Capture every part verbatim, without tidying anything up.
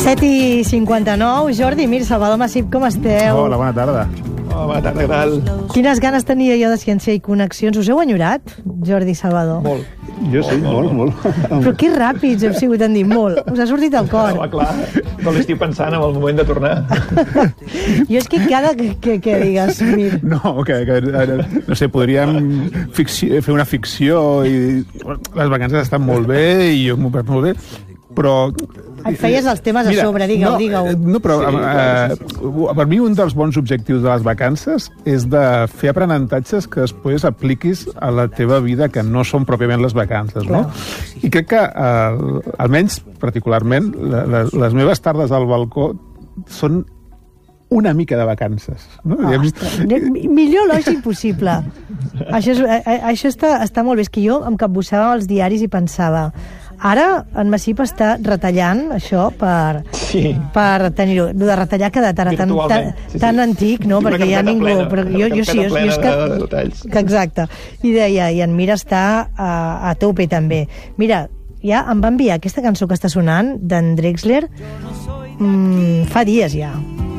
set i cinquanta-nou. Jordi, Mir, Salvador Massip, com esteu? Hola, bona tarda. Hola, bona tarda, què tal? Quines ganes tenia jo de Ciència i Connexions. Us heu enyorat, Jordi i Salvador? Molt. Jo sí, molt, molt. Però que ràpids heu sigut en dir molt. Us ha sortit el cor. Home, clar, no l'estic pensant en el moment de tornar. Jo és que cada que, que, que digues, Mir... No, que, que no sé, podríem ficció, fer una ficció i les vacances estan molt bé i jo m'ho perdo molt bé, però... Et feies els temes a Mira, sobre, digue-ho, no, digue-ho. No, però Sí, eh, per mi un dels bons objectius de les vacances és de fer aprenentatges que després apliquis a la teva vida, que no són pròpiament les vacances, no? I crec que, eh, almenys particularment, les, les meves tardes al balcó són una mica de vacances. No? Ostres, millor lògic possible. Això, és, a, això està, està molt bé. És que jo em capbussava als diaris i pensava... Ara en Massip està retallant això per, sí. per tenir-ho. El de retallar ha quedat ara tan, tan, sí, sí. tan antic, no? Una Perquè ja ningú... plena, però jo, jo sí, jo, jo és que, de detalls. que... Exacte. I deia, i en Mira està a, a tope també. Mira, ja em va enviar aquesta cançó que està sonant, d'en Drexler, mmm, fa dies ja.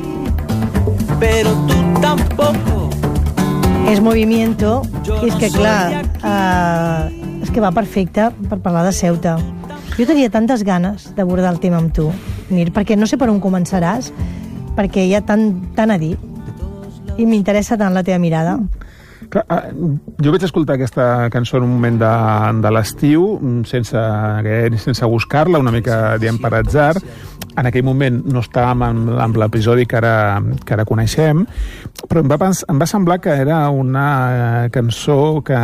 Pero tú tampoco. És Movimiento, i és que clar... Eh, és que va perfecte per parlar de Ceuta. Jo tenia tantes ganes d'abordar el tema amb tu, Mir, perquè no sé per on començaràs, perquè hi ha tant, tant a dir, i m'interessa tant la teva mirada. Clar, jo vaig escoltar aquesta cançó en un moment de, de l'estiu, sense, sense buscar-la, una mica, diem, per atzar. En aquell moment no estàvem en, en l'episodi que ara, que ara coneixem, però em va, em va semblar que era una cançó que,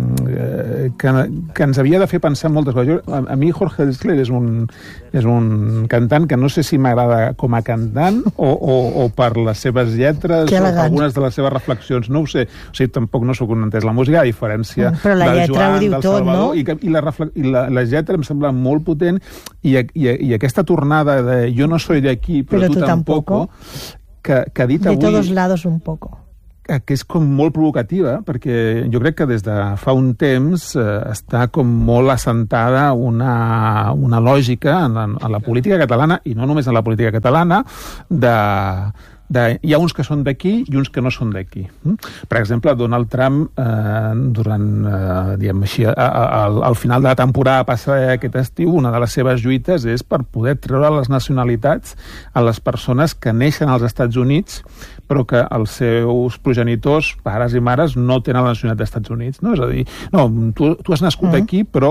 que, que ens havia de fer pensar moltes coses. A, a mi Jorge Drexler és un, és un cantant que no sé si m'agrada com a cantant o, o, o per les seves lletres o per algunes de les seves reflexions, no ho sé. O sigui, tampoc no sóc un entès la música, a diferència mm, però la del lletra Joan, ho diu del tot, Salvador, no? i, i, la, i la, la lletra em sembla molt potent i, i, i aquesta tornada de jo no soy de aquí, però, però tu, tu tampoco, tampoco, que, que ha dit de avui... De todos lados un poco. Que, que és com molt provocativa, perquè jo crec que des de fa un temps eh, està com molt assentada una, una lògica en, en la política catalana, i no només en la política catalana, de... De, hi ha uns que són d'aquí i uns que no són d'aquí. Per exemple, Donald Trump, eh, durant, eh, diguem així, a, a, al, al final de la temporada passada aquest estiu, una de les seves lluites és per poder treure les nacionalitats a les persones que neixen als Estats Units però que els seus progenitors, pares i mares, no tenen la nacionalitat dels Estats Units. No? És a dir, no, tu, tu has nascut mm. aquí, però...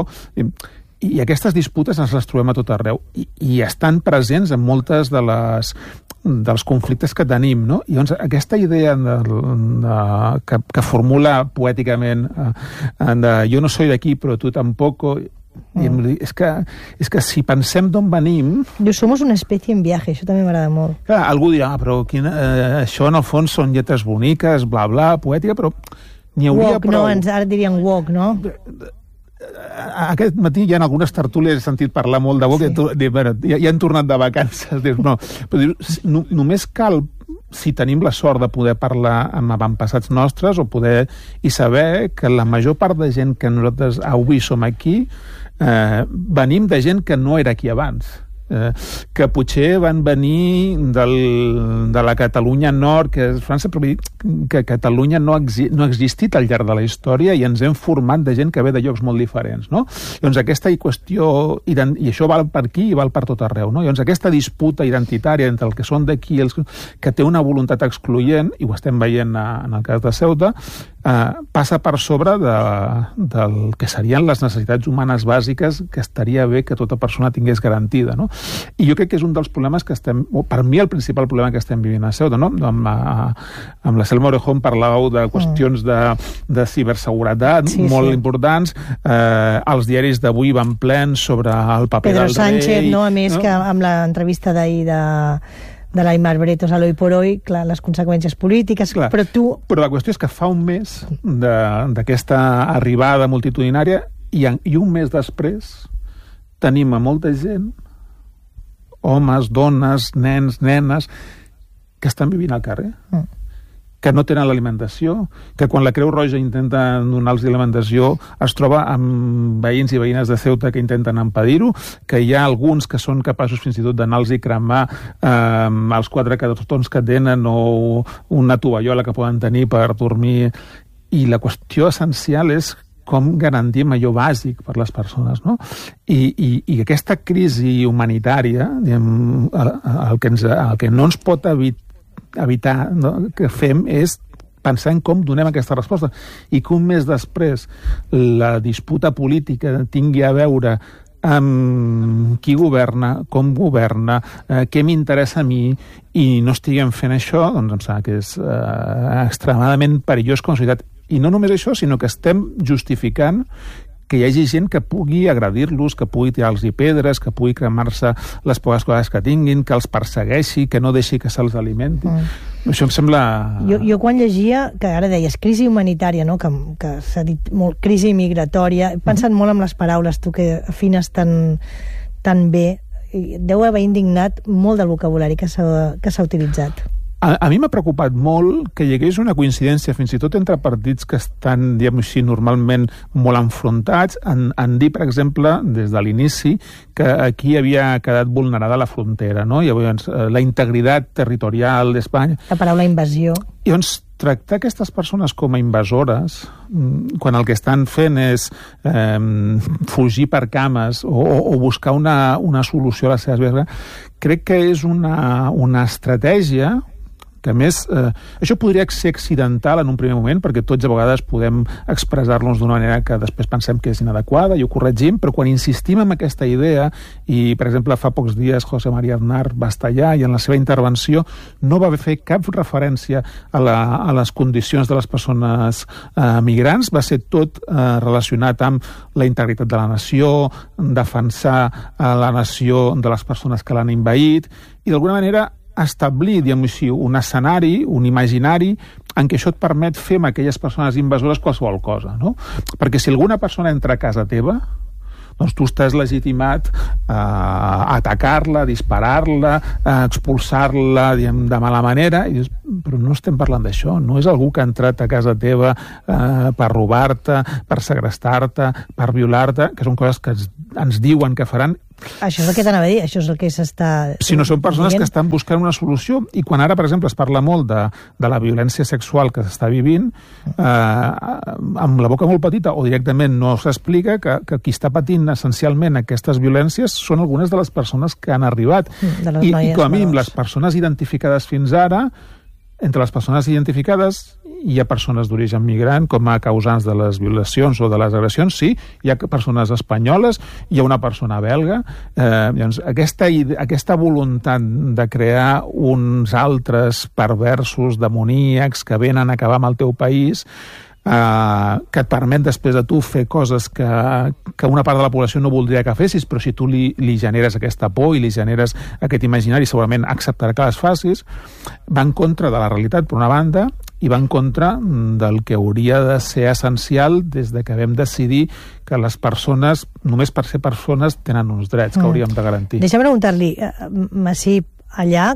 I aquestes disputes ens les trobem a tot arreu i, i estan presents en moltes de les dels conflictes que tenim, no? I llavors aquesta idea de, de, que, que formula poèticament eh, de jo no soy d'aquí però tu tampoco, mm. és, que, és que si pensem d'on venim... Jo somos una especie en viaje, això també m'agrada molt. Clar, algú dirà, ah, però quina, eh, això en el fons són lletres boniques, bla, bla, poètica, però n'hi hauria walk, prou... No, ens, ara dirien walk, no? Aquest matí hi ha algunes tertúlies, he sentit parlar molt de bo, sí. que bueno, ja, ja han tornat de vacances. Dius, no, però dius, no, només cal, si tenim la sort de poder parlar amb avantpassats nostres o poder i saber que la major part de gent que nosaltres avui som aquí eh, venim de gent que no era aquí abans. Eh, que potser van venir del, de la Catalunya Nord, que és França, però que Catalunya no, exi, no ha existit al llarg de la història i ens hem format de gent que ve de llocs molt diferents, no? Llavors aquesta qüestió, i això val per aquí i val per tot arreu, no? Llavors aquesta disputa identitària entre el que són d'aquí, els que té una voluntat excloent, i ho estem veient a, en el cas de Ceuta, eh, passa per sobre de, del que serien les necessitats humanes bàsiques que estaria bé que tota persona tingués garantida, no? I jo crec que és un dels problemes que estem, o per mi el principal problema que estem vivint a Ceuta, no? Amb, a, amb la Selma Orejón parlàveu de qüestions de, de ciberseguretat sí, molt sí. importants, eh, els diaris d'avui van plens sobre el paper Pedro del Sánchez, rei... no? A més no? que amb l'entrevista d'ahir de, de l'Aimar Bretos a l'Hoy por Hoy, clar, les conseqüències polítiques, clar, però tu... Però la qüestió és que fa un mes d'aquesta arribada multitudinària i, i un mes després tenim a molta gent, homes, dones, nens, nenes, que estan vivint al carrer. Mm. que no tenen l'alimentació, que quan la Creu Roja intenta donar-los l'alimentació es troba amb veïns i veïnes de Ceuta que intenten impedir-ho, que hi ha alguns que són capaços fins i tot d'anar-los i cremar eh, els quatre cartons que tenen o una tovallola que poden tenir per dormir. I la qüestió essencial és com garantim allò bàsic per les persones, no? I, i, i aquesta crisi humanitària, diguem, el, el, que ens, el que no ens pot evitar evitar, no? que fem és pensar en com donem aquesta resposta i que un mes després la disputa política tingui a veure amb qui governa, com governa, eh, què m'interessa a mi, i no estiguem fent això, doncs em sembla que és eh, extremadament perillós com a societat. I no només això, sinó que estem justificant que hi hagi gent que pugui agredir-los, que pugui tirar-los pedres, que pugui cremar-se les poques coses que tinguin, que els persegueixi, que no deixi que se'ls alimenti. Mm. Això em sembla... Jo, jo quan llegia, que ara deies crisi humanitària, no? que, que s'ha dit molt, crisi migratòria, he pensat mm. molt amb les paraules, tu que afines tan, tan bé, deu haver indignat molt del vocabulari que s'ha que s'ha utilitzat. A, a mi m'ha preocupat molt que hi hagués una coincidència fins i tot entre partits que estan, diguem així, normalment molt enfrontats en, en dir, per exemple, des de l'inici, que aquí havia quedat vulnerada la frontera, no? Llavors, la integritat territorial d'Espanya... La paraula invasió. I llavors, tractar aquestes persones com a invasores, quan el que estan fent és eh, fugir per cames o, o buscar una, una solució a les seves vides, crec que és una, una estratègia que a més, eh, això podria ser accidental en un primer moment, perquè tots a vegades podem expressar-nos d'una manera que després pensem que és inadequada i ho corregim, però quan insistim en aquesta idea, i per exemple fa pocs dies José María Aznar va estar allà i en la seva intervenció no va fer cap referència a, la, a les condicions de les persones eh, migrants, va ser tot eh, relacionat amb la integritat de la nació, defensar eh, la nació de les persones que l'han envaït, i d'alguna manera establir, diguem així, un escenari, un imaginari, en què això et permet fer amb aquelles persones invasores qualsevol cosa, no? Perquè si alguna persona entra a casa teva, doncs tu estàs legitimat a atacar-la, a disparar-la, a expulsar-la, diguem, de mala manera, i dius, però no estem parlant d'això, no és algú que ha entrat a casa teva eh, per robar-te, per segrestar-te, per violar-te, que són coses que ens, ens diuen que faran. Això és el que t'anava a dir, això és el que s'està... Si no són persones que estan buscant una solució, i quan ara, per exemple, es parla molt de, de la violència sexual que s'està vivint, eh, amb la boca molt petita, o directament no s'explica que, que qui està patint essencialment aquestes violències són algunes de les persones que han arribat. I, i com a mínim, les persones identificades fins ara, entre les persones identificades hi ha persones d'origen migrant com a causants de les violacions o de les agressions, sí, hi ha persones espanyoles, hi ha una persona belga. Eh, doncs aquesta, aquesta voluntat de crear uns altres perversos, demoníacs, que venen a acabar amb el teu país, Uh, que et permet després de tu fer coses que, que una part de la població no voldria que fessis, però si tu li, li generes aquesta por i li generes aquest imaginari, segurament acceptarà que les facis, va en contra de la realitat, per una banda, i va en contra del que hauria de ser essencial des de que vam decidir que les persones, només per ser persones, tenen uns drets que hauríem de garantir. Deixa preguntar-li, Massip, allà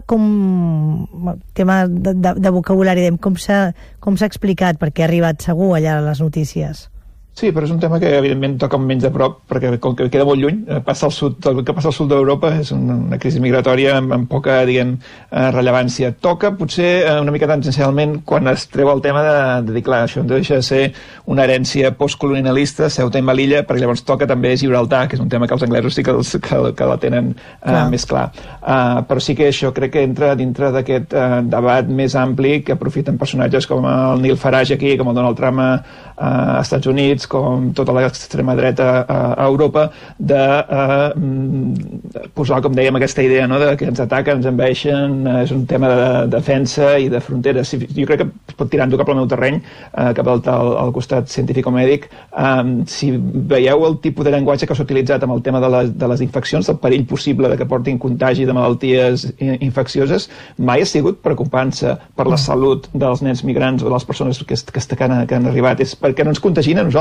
com tema de, de, de vocabulari, com s'ha com s'ha explicat, perquè ha arribat segur allà a les notícies? Sí, però és un tema que evidentment toca menys de prop, perquè com que queda molt lluny, passa al sud, el que passa al sud d'Europa és una, una crisi migratòria amb, amb poca, diguem, eh, rellevància. Toca potser eh, una mica tangencialment quan es treu el tema de, de dir, clar, això deixa de ser una herència postcolonialista, Ceuta i Melilla, perquè llavors toca també Gibraltar, que és un tema que els anglesos sí que, els, que, que la tenen eh, clar. més clar. Uh, però sí que això crec que entra dintre d'aquest uh, debat més ampli que aprofiten personatges com el Nigel Farage aquí, com el Donald Trump a, a Estats Units, com tota l'extrema dreta a, a Europa, de uh, posar, com dèiem, aquesta idea, no?, de que ens ataquen, ens envaeixen, uh, és un tema de defensa i de fronteres. Jo crec que es pot tirar-ho cap al meu terreny, uh, cap al, al, al costat científico-mèdic. Um, si veieu el tipus de llenguatge que s'ha utilitzat amb el tema de les, de les infeccions, del perill possible de que portin contagi de malalties infeccioses, mai ha sigut preocupant-se per la salut dels nens migrants o de les persones que, que, que, han, que han arribat. És perquè no ens contagien a nosaltres.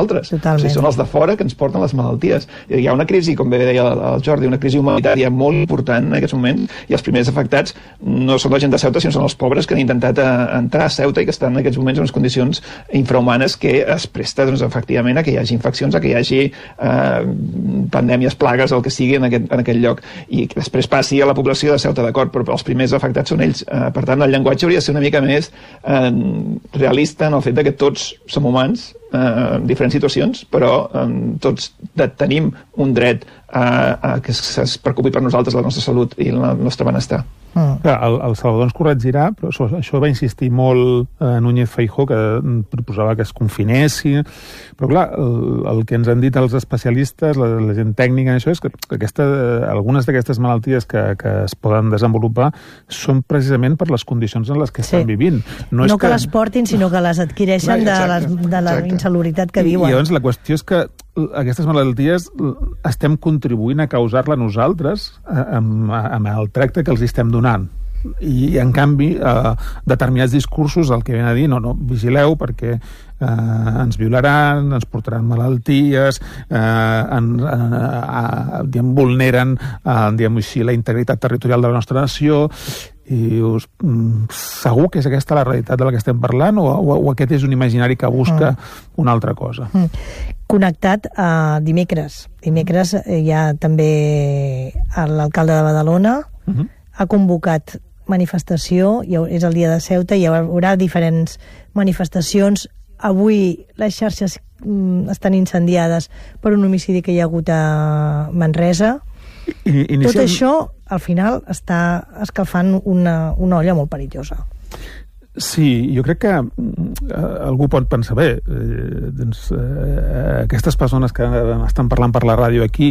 nosaltres. Totalment. O sigui, són els de fora que ens porten les malalties. Hi ha una crisi, com bé deia el Jordi, una crisi humanitària molt important en aquests moments, i els primers afectats no són la gent de Ceuta, sinó són els pobres que han intentat a, a entrar a Ceuta i que estan en aquests moments en unes condicions infrahumanes que es presta, doncs, efectivament, a que hi hagi infeccions, a que hi hagi eh, pandèmies, plagues, el que sigui en aquest, en aquest lloc, i que després passi a la població de Ceuta, d'acord, però els primers afectats són ells. Eh, per tant, el llenguatge hauria de ser una mica més eh, realista en el fet de que tots som humans eh, en diferents situacions, però eh, tots tenim un dret a, a que es preocupi per nosaltres la nostra salut i el nostre benestar. Mm. Clar, el, el Salvador ens corregirà, però això, això va insistir molt eh, Núñez Feijóo, que proposava que es confinessin, però clar, el, el que ens han dit els especialistes, la, la gent tècnica en això, és que aquesta, algunes d'aquestes malalties que, que es poden desenvolupar són precisament per les condicions en les que sí. estan vivint. No, no és que, que les portin, sinó que les adquireixen clar, de, les, de la exacte. insalubritat que I, viuen. I llavors la qüestió és que aquestes malalties estem contribuint a causar-la nosaltres amb, amb el tracte que els estem donant. I, en canvi, eh, determinats discursos el que ven a dir, no, no, vigileu perquè eh, ens violaran, ens portaran malalties, eh, en, eh, eh, diguem, vulneren eh, diguem així, la integritat territorial de la nostra nació, i us, segur que és aquesta la realitat de la que estem parlant, o, o, o aquest és un imaginari que busca mm. una altra cosa? Mm. Connectat a dimecres. Dimecres hi ha també l'alcalde de Badalona, mm-hmm. ha convocat manifestació, és el dia de Ceuta, hi haurà diferents manifestacions. Avui les xarxes mm, estan incendiades per un homicidi que hi ha hagut a Manresa. I, inicial... Tot això, al final, està escalfant una, una olla molt perillosa. Sí, jo crec que eh, algú pot pensar, bé, eh, doncs, eh, aquestes persones que estan parlant per la ràdio aquí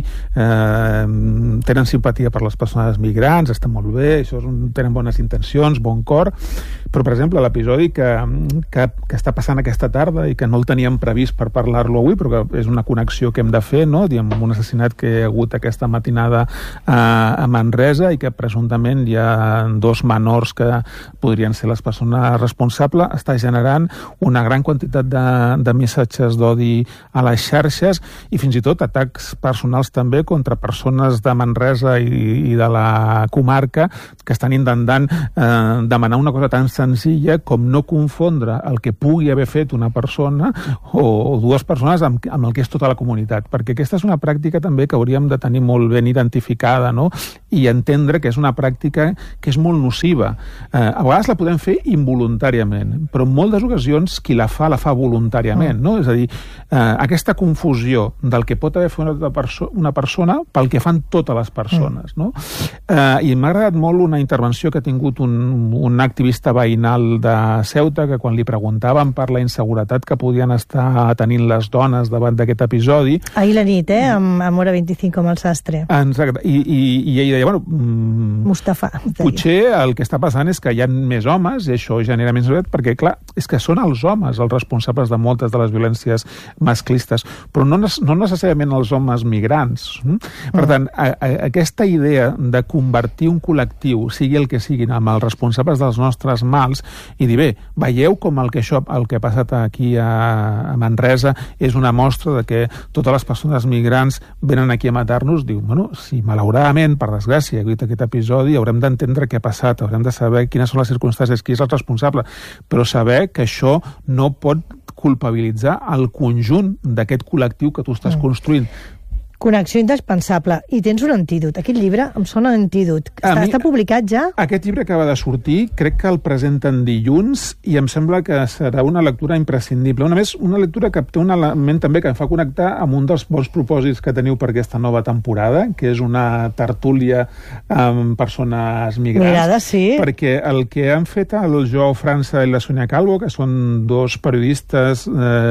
eh, tenen simpatia per les persones migrants, està molt bé, això és un, tenen bones intencions, bon cor, però, per exemple, l'episodi que, que, que està passant aquesta tarda i que no el teníem previst per parlar-lo avui, però que és una connexió que hem de fer, no? Diguem, un assassinat que hi ha hagut aquesta matinada a, a Manresa i que presumptament hi ha dos menors que podrien ser les persones responsable, està generant una gran quantitat de, de missatges d'odi a les xarxes i fins i tot atacs personals també contra persones de Manresa i, i de la comarca que estan intentant eh, demanar una cosa tan senzilla com no confondre el que pugui haver fet una persona o, o dues persones amb, amb el que és tota la comunitat, perquè aquesta és una pràctica també que hauríem de tenir molt ben identificada, no? I entendre que és una pràctica que és molt nociva. Eh, a vegades la podem fer involuntàriament voluntàriament, però en moltes ocasions qui la fa, la fa voluntàriament, no? És a dir, eh, aquesta confusió del que pot haver fet una, perso una persona pel que fan totes les persones, no? Eh, I m'ha agradat molt una intervenció que ha tingut un, un activista veïnal de Ceuta, que quan li preguntaven per la inseguretat que podien estar tenint les dones davant d'aquest episodi... Ahir la nit, eh? Amb, amb Hora vint-i-cinc com el sastre. Exacte. I, i, i ell deia, bueno... Mm, Mustafa. Potser el que està passant és que hi ha més homes, i això genera més inseguretat, perquè, clar, és que són els homes els responsables de moltes de les violències masclistes, però no, no necessàriament els homes migrants. Per tant, a, a, aquesta idea de convertir un col·lectiu, sigui el que siguin, amb els responsables dels nostres mals, i dir, bé, veieu com el que, això, el que ha passat aquí a, a Manresa és una mostra de que totes les persones migrants venen aquí a matar-nos, diu, bueno, si malauradament, per desgràcia, ha hagut aquest episodi, haurem d'entendre què ha passat, haurem de saber quines són les circumstàncies, qui és el responsable, però saber que això no pot culpabilitzar el conjunt d'aquest col·lectiu que tu estàs mm. construint. Connexió indispensable. I tens un antídot. Aquest llibre em sona antídot. Està, mi, està publicat ja? Aquest llibre acaba de sortir, crec que el presenten dilluns i em sembla que serà una lectura imprescindible. Una més, una lectura que té un element també que em fa connectar amb un dels bons propòsits que teniu per aquesta nova temporada, que és una tertúlia amb persones migrants. Migrada, sí. Perquè el que han fet el Joao França i la Sonia Calvo, que són dos periodistes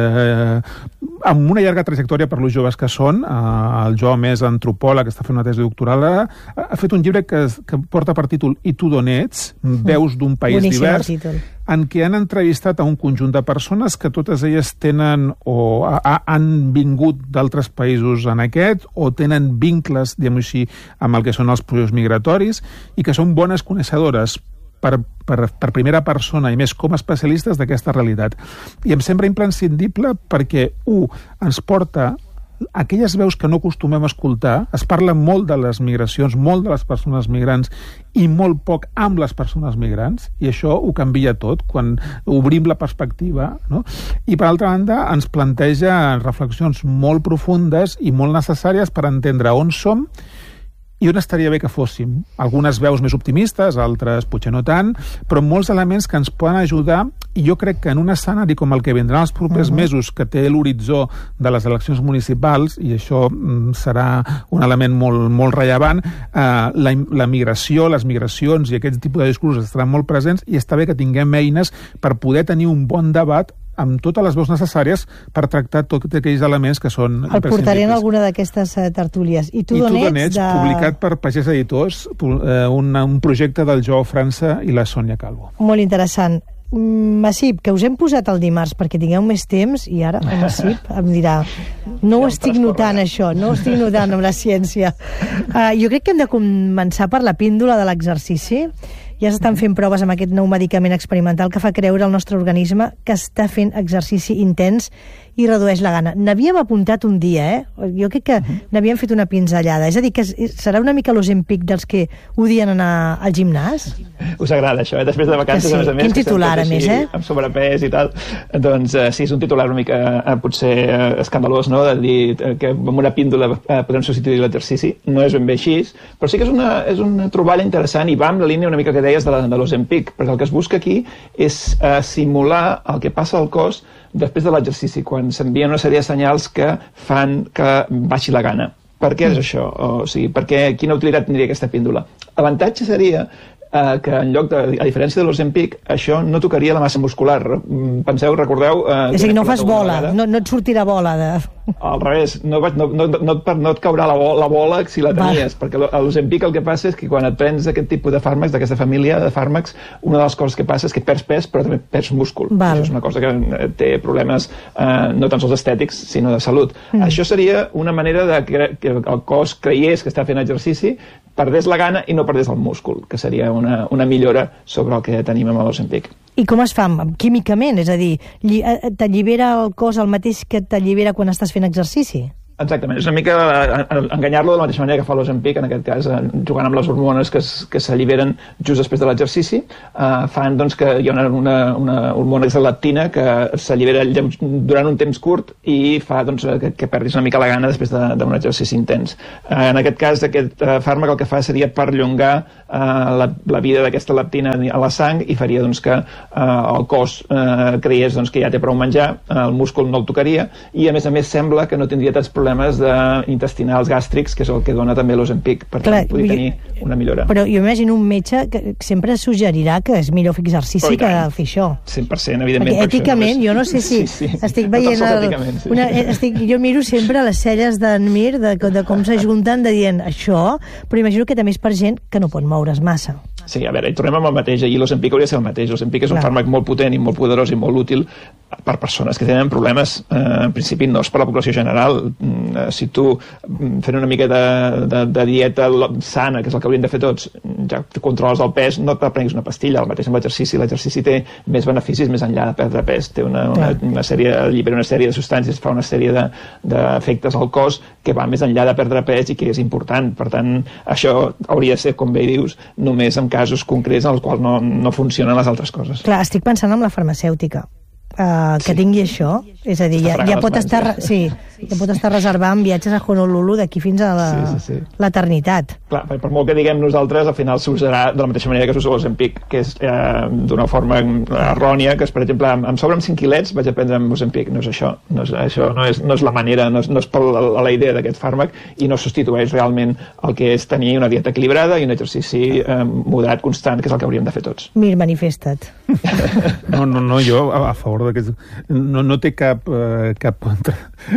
eh, amb una llarga trajectòria per los joves que són, eh, el Joao, més antropòleg, que està fent una tesi doctoral, ha fet un llibre que, que porta per títol I tu d'on ets? Veus d'un país Boníssim divers, en què han entrevistat a un conjunt de persones que totes elles tenen o ha, han vingut d'altres països en aquest, o tenen vincles, diguem-ho així, amb el que són els processos migratoris, i que són bones coneixedores, per, per, per primera persona i més com a especialistes d'aquesta realitat. I em sembla imprescindible perquè, u, ens porta aquelles veus que no acostumem a escoltar. Es parla molt de les migracions, molt de les persones migrants i molt poc amb les persones migrants, i això ho canvia tot quan obrim la perspectiva, no? I per altra banda ens planteja reflexions molt profundes i molt necessàries per entendre on som i on estaria bé que fóssim. Algunes veus més optimistes, altres potser no tant, però molts elements que ens poden ajudar, i jo crec que en un escenari com el que vindrà els propers uh-huh. mesos, que té l'horitzó de les eleccions municipals, i això mm, serà un element molt, molt rellevant, eh, la, la migració, les migracions i aquest tipus de discursos estaran molt presents, i està bé que tinguem eines per poder tenir un bon debat amb totes les veus necessàries per tractar tots aquells elements que són imprescindibles. El portaré en alguna d'aquestes uh, tertúlies. I tu I d'on tu ets? De... publicat per Pagès Editors, un, un projecte del Joao França i la Sònia Calvo. Molt interessant. Massip, que us hem posat el dimarts perquè tingueu més temps, i ara el Massip em dirà no ho estic notant això, no ho estic notant amb la ciència. Uh, jo crec que hem de començar per la píndola de l'exercici. Ja s'estan fent proves amb aquest nou medicament experimental que fa creure al nostre organisme que està fent exercici intens i redueix la gana. N'havíem apuntat un dia, eh? Jo crec que n'havíem fet una pinzellada. És a dir, que serà una mica l'Ozempic dels que odien anar al gimnàs? Us agrada això, eh? Després de vacances, sí. a més a més. Quin titular, a més, eh? Amb sobrepès i tal. Doncs eh, sí, és un titular una mica eh, potser eh, escandalós, no?, de dir eh, que amb una píndola eh, podem substituir l'exercici. No és ben bé així, però sí que és una, és una troballa interessant i va amb la línia una mica que deies de la, de l'Ozempic, perquè el que es busca aquí és eh, simular el que passa al cos després de l'exercici, quan s'envien una sèrie de senyals que fan que baixi la gana. Per què és això? O sigui, per què, quina utilitat tindria aquesta píndola? L'avantatge seria eh, que en lloc de, a diferència de l'Ozempic, això no tocaria la massa muscular. Penseu, recordeu... Eh, és a dir, no fas bola, no, no et sortirà bola de... Al revés, no, no, no, no, et, no et caurà la bola, la bola si la tenies, Va. perquè l'Ozempic el que passa és que quan et prens aquest tipus de fàrmacs, d'aquesta família de fàrmacs, una de les coses que passa és que perds pes, però també perds múscul. Val. Això és una cosa que té problemes eh, no tan sols estètics, sinó de salut. Mm. Això seria una manera de que, que el cos creiés que està fent exercici, perdés la gana i no perdés el múscul, que seria una, una millora sobre el que tenim amb l'Ozempic. I com es fa? Químicament? És a dir, t'allibera el cos el mateix que t'allibera quan estàs fent exercici? Exactament, és una mica enganyar-lo de la mateixa manera que fa l'Ozempic, en aquest cas, jugant amb les hormones que, es, que s'alliberen just després de l'exercici, eh, fan doncs, que hi ha una, una, una hormona que és la leptina, que s'allibera durant un temps curt i fa doncs, que, que perdis una mica la gana després d'un de, exercici intens. Eh, en aquest cas, aquest eh, fàrmac el que fa seria perllongar eh, la, la vida d'aquesta leptina a la sang i faria doncs, que eh, el cos eh, creiés doncs, que ja té prou menjar, eh, el múscul no el tocaria i, a més a més, sembla que no tindria tants problemes problemes intestinals gàstrics, que és el que dona també l'Ozempic, per tant, podria tenir una millora. Però jo imagino un metge que sempre suggerirà que és millor fer exercici que fer això. cent per cent, evidentment. Perquè èticament, jo no sé si sí, sí. estic veient... El, sí. una, estic, jo miro sempre les celles d'en Mir, de, de com s'ajunten, de dient això, però imagino que també és per gent que no pot moure's massa. Sí, a veure, hi tornem amb el mateix, i l'Ozempic hauria de ser el mateix. L'Ozempic és un Clar. fàrmac molt potent i molt poderós i molt útil per persones que tenen problemes, eh, en principi no és per la població general. Eh, si tu fent una mica de, de, de dieta sana, que és el que hauríem de fer tots, ja controles el pes, no et prenguis una pastilla, el mateix amb l'exercici. L'exercici té més beneficis més enllà de perdre pes, té una, una, una sèrie, allibera una sèrie de substàncies, fa una sèrie d'efectes de, al cos que va més enllà de perdre pes i que és important. Per tant, això hauria de ser, com bé dius, només en casos concrets en els quals no, no funcionen les altres coses. Clar, estic pensant en la farmacèutica. Uh, que sí. tingui això, és a dir, ja, ja, pot estar, ja. Sí, ja pot estar reservant viatges a Honolulu d'aquí fins a l'eternitat. Sí, sí, sí. Clar, per molt que diguem nosaltres, al final s'usarà de la mateixa manera que s'usa l'Ozempic, que és eh, d'una forma errònia, que és, per exemple, em sobren cinc quilets, vaig a prendre amb Ozempic. No és això, no és, això no, és, no és la manera, no és, no és per la, la idea d'aquest fàrmac i no substitueix realment el que és tenir una dieta equilibrada i un exercici eh, moderat, constant, que és el que hauríem de fer tots. Mir, manifesta't. No, no, no, jo a, a favor de que no, no té cap, eh, cap, contra,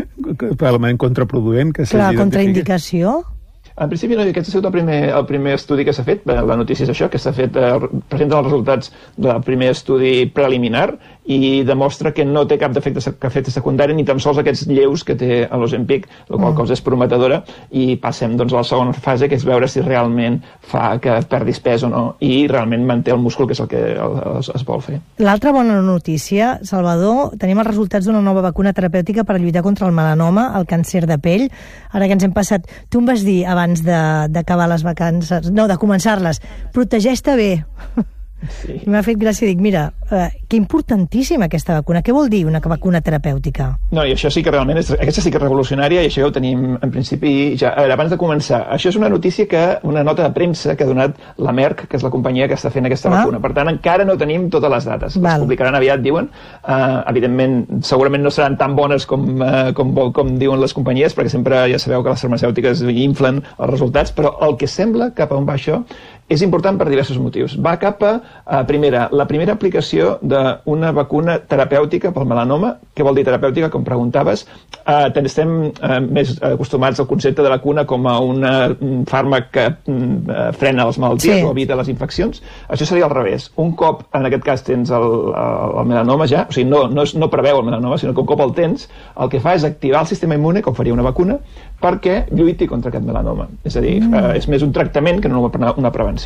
cap element contraproduent que Clar, contraindicació? En principi, no, aquest ha sigut el primer, el primer estudi que s'ha fet, la notícia és això, que s'ha fet, eh, presenten els resultats del primer estudi preliminar i demostra que no té cap defecte, efecte secundari, ni tan sols aquests lleus que té l'Ozempic, la qual cosa és prometedora, i passem doncs, a la segona fase, que és veure si realment fa que perdis pes o no, i realment manté el múscul, que és el que es, es vol fer. L'altra bona notícia, Salvador, tenim els resultats d'una nova vacuna terapèutica per lluitar contra el melanoma, el càncer de pell. Ara que ens hem passat... Tu em vas dir, abans d'acabar les vacances... No, de començar-les, protegeix-te bé. Sí. M'ha fet gràcia, dic, mira, eh, que importantíssima aquesta vacuna. Què vol dir una vacuna terapèutica? No, i això sí que realment és, aquesta sí que és revolucionària, i això ja ho tenim en principi ja, a veure, abans de començar. Això és una notícia que, una nota de premsa que ha donat la Merck, que és la companyia que està fent aquesta ah. vacuna. Per tant, encara no tenim totes les dates. Val. Les publicaran aviat, diuen. Uh, evidentment, segurament no seran tan bones com, uh, com, com diuen les companyies, perquè sempre ja sabeu que les farmacèutiques inflen els resultats, però el que sembla cap a on va això és important per diversos motius. Va cap a, a primera, la primera aplicació d'una vacuna terapèutica pel melanoma. Què vol dir terapèutica, com preguntaves? Uh, estem uh, més acostumats al concepte de vacuna com a una, un fàrmac que uh, frena les malalties sí. o evita les infeccions. Això seria al revés. Un cop, en aquest cas, tens el, el melanoma ja, o sigui, no, no, no preveu el melanoma, sinó que un cop el tens, el que fa és activar el sistema immune, com faria una vacuna, perquè lluiti contra aquest melanoma. És a dir, mm. uh, és més un tractament que no una prevenció.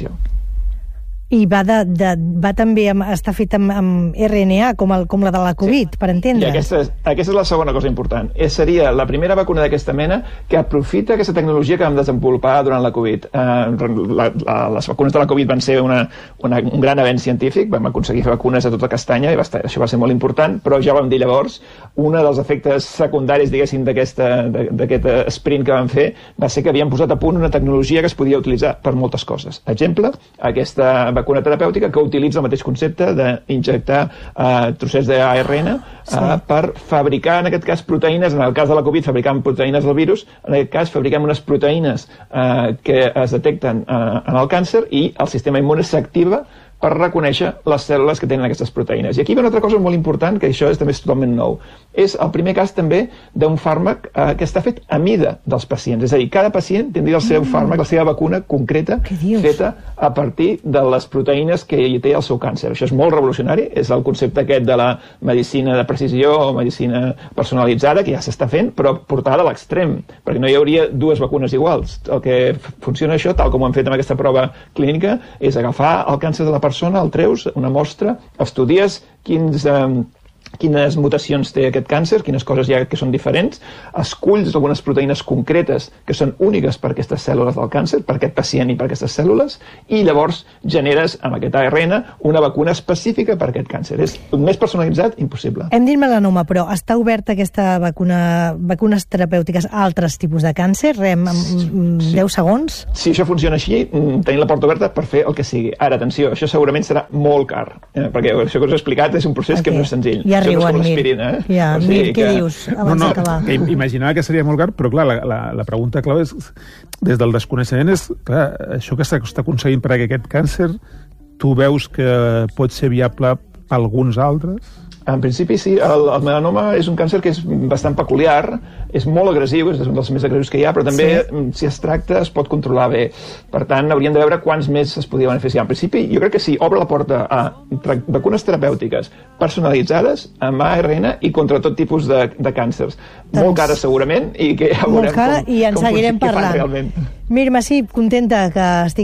I va, de, de, va també amb, està fet amb, amb R N A, com, el, com la de la Covid, sí. per entendre. I aquesta és, aquesta és la segona cosa important. És, seria la primera vacuna d'aquesta mena que aprofita aquesta tecnologia que vam desenvolupar durant la Covid. Uh, la, la, les vacunes de la Covid van ser una, una, un gran avenç científic, vam aconseguir fer vacunes a tota castanya, i va estar, això va ser molt important, però ja vam dir llavors, un dels efectes secundaris, diguéssim, d'aquest sprint que vam fer, va ser que havíem posat a punt una tecnologia que es podia utilitzar per moltes coses. Exemple, aquesta vacuna terapèutica que utilitza el mateix concepte d'injectar uh, trossets d'A R N uh, sí. per fabricar, en aquest cas, proteïnes, en el cas de la Covid fabricant proteïnes del virus, en aquest cas fabricant unes proteïnes uh, que es detecten uh, en el càncer, i el sistema immune s'activa per reconèixer les cèl·lules que tenen aquestes proteïnes. I aquí ve una altra cosa molt important, que això és també és totalment nou. És el primer cas també d'un fàrmac eh, que està fet a mida dels pacients. És a dir, cada pacient tindria el seu mm. fàrmac, la seva vacuna concreta, feta a partir de les proteïnes que hi té el seu càncer. Això és molt revolucionari, és el concepte aquest de la medicina de precisió o medicina personalitzada, que ja s'està fent, però portada a l'extrem, perquè no hi hauria dues vacunes iguals. El que funciona això, tal com ho han fet amb aquesta prova clínica, és agafar el càncer de la persona, el treus, una mostra, estudies quins... Eh, quines mutacions té aquest càncer, quines coses hi ha que són diferents, esculls algunes proteïnes concretes que són úniques per aquestes cèl·lules del càncer, per aquest pacient i per aquestes cèl·lules, i llavors generes amb aquest A R N una vacuna específica per aquest càncer. És més personalitzat, impossible. Hem dit melanoma, però està oberta aquesta vacuna, vacunes terapèutiques a altres tipus de càncer? Rem, en sí. deu segons? Si això funciona així, tenim la porta oberta per fer el que sigui. Ara, atenció, això segurament serà molt car, eh? perquè això que us he explicat és un procés okay. que no és senzill. Ja això riuen, no és com l'aspirina, eh? Ja, o sigui, Mir, què que... dius abans no, no, d'acabar? Imaginava que seria molt car, però clar, la, la, la pregunta clau és, des del desconeixement és, clar, això que s'està aconseguint per aquest càncer, tu veus que pot ser viable per alguns altres? En principi sí, el, el melanoma és un càncer que és bastant peculiar, és molt agressiu, és un dels més agressius que hi ha, però també sí. si es tracta es pot controlar bé. Per tant, hauríem de veure quants més es podria beneficiar. En principi, jo crec que sí, obre la porta a vacunes terapèutiques personalitzades amb A R N i contra tot tipus de, de càncers. Doncs... Molt cara segurament, i que ja veurem molt cara, com, i en com seguirem parlant. Mir Massip, contenta que estigui